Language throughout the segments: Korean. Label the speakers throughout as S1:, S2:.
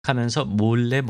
S1: 하면서 몰래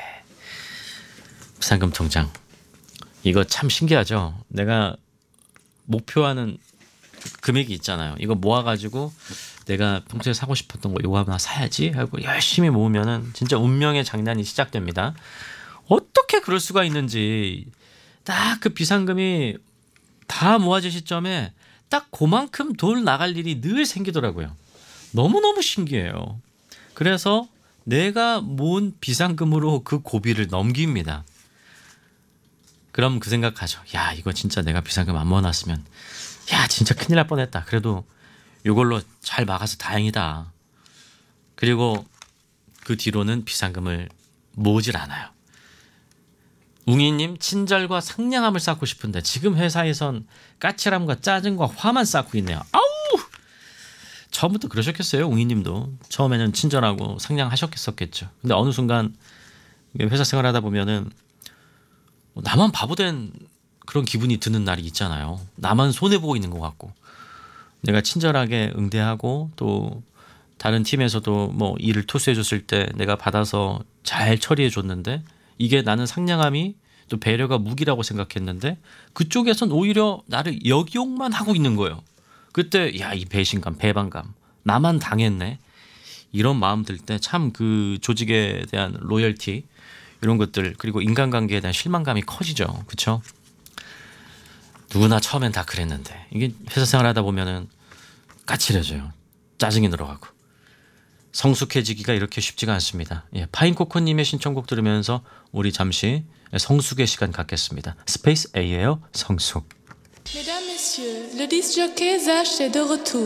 S1: 비상금 통장. 이거 참 신기하죠. 내가 목표하는 금액이 있잖아요. 이거 모아가지고 내가 평소에 사고 싶었던 거 이거 하나 사야지 하고 열심히 모으면은 진짜 운명의 장난이 시작됩니다. 어떻게 그럴 수가 있는지 딱 그 비상금이 다 모아질 시점에 딱 그만큼 돈 나갈 일이 늘 생기더라고요. 너무너무 신기해요. 그래서 내가 모은 비상금으로 그 고비를 넘깁니다. 그럼 그 생각하죠. 야, 이거 진짜 내가 비상금 안 모아놨으면 야, 진짜 큰일 날 뻔했다. 그래도 이걸로 잘 막아서 다행이다. 그리고 그 뒤로는 비상금을 모으질 않아요. 웅이님, 친절과 상냥함을 쌓고 싶은데 지금 회사에선 까칠함과 짜증과 화만 쌓고 있네요. 아우! 처음부터 그러셨겠어요. 웅이님도 처음에는 친절하고 상냥하셨겠었겠죠. 근데 어느 순간 회사 생활하다 보면은 나만 바보된 그런 기분이 드는 날이 있잖아요. 나만 손해보고 있는 것 같고 내가 친절하게 응대하고 또 다른 팀에서도 뭐 일을 토스해줬을 때 내가 받아서 잘 처리해줬는데 이게 나는 상냥함이 또 배려가 무기라고 생각했는데 그쪽에선 오히려 나를 역용만 하고 있는 거예요. 그때 야, 이 배신감, 배반감, 나만 당했네 이런 마음 들 때 참 그 조직에 대한 로열티 이런 것들 그리고 인간관계에 대한 실망감이 커지죠. 그렇죠? 누구나 처음엔 다 그랬는데 이게 회사 생활하다 보면은 까칠해져요. 짜증이 늘어가고 성숙해지기가 이렇게 쉽지가 않습니다. 예, 파인코코님의 신청곡 들으면서 우리 잠시 성숙의 시간 갖겠습니다. 스페이스 A예요. 성숙.
S2: Mesdames, Messieurs, le disc jockey Zach est de retour.